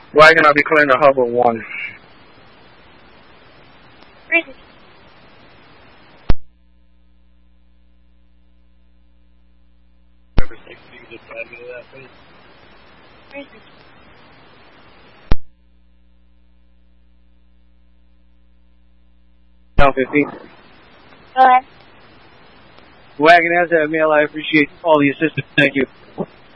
Wagon, I'll be clearing the hub at 1. Where is it? Where is it? Down 15. Go ahead. Wagon, as that mail, I appreciate all the assistance. Thank you.